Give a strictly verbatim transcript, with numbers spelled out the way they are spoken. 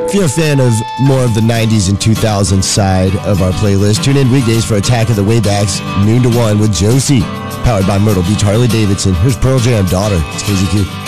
If you're a fan of more of the nineties and two thousands side of our playlist, tune in weekdays for Attack of the Waybacks, noon to one with Josie. Powered by Myrtle Beach Harley Davidson. Here's Pearl Jam, Daughter. It's K Z Q.